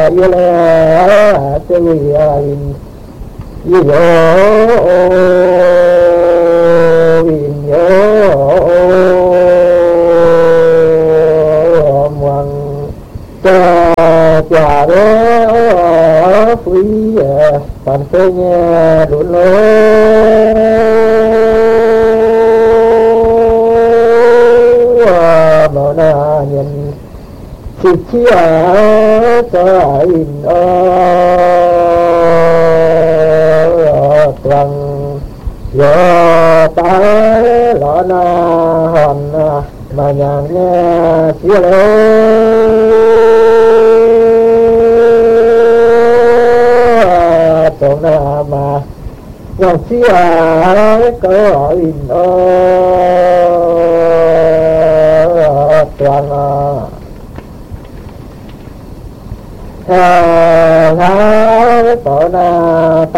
yêu là chơi yêu mong cha bé quý còn tôi nghe đủ lối mà na nhìn chỉ chia cho in toàn giờ ta lọ na hòn mà nhà nghe chia tổ na mà nhà chia có in toàn tổ na